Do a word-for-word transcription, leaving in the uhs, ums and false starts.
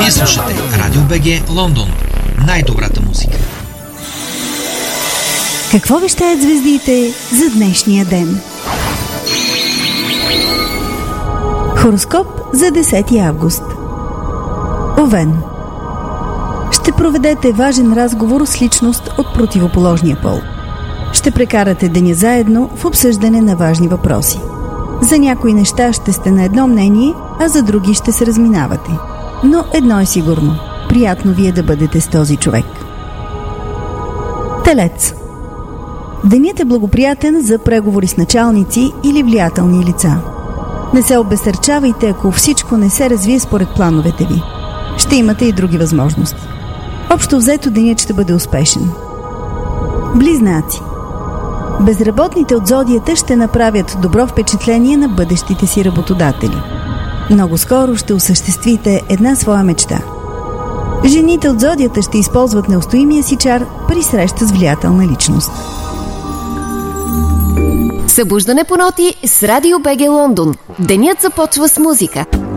Вие слушате Радио БГ Лондон. Най-добрата музика. Какво вещаят звездите за днешния ден? Хороскоп за десети август. Овен. Ще проведете важен разговор с личност от противоположния пол. Ще прекарате деня заедно в обсъждане на важни въпроси. За някои неща ще сте на едно мнение, а за други ще се разминавате. Но едно е сигурно. Приятно ви е да бъдете с този човек. Телец. Денят е благоприятен за преговори с началници или влиятелни лица. Не се обезсърчавайте, ако всичко не се развие според плановете ви. Ще имате и други възможности. Общо взето денят ще бъде успешен. Близнаци. Безработните от зодията ще направят добро впечатление на бъдещите си работодатели. Много скоро ще осъществите една своя мечта. Жените от зодията ще използват неустоимия си чар при среща с влиятелна личност. Събуждане по ноти с Радио БГ Лондон. Денят започва с музика.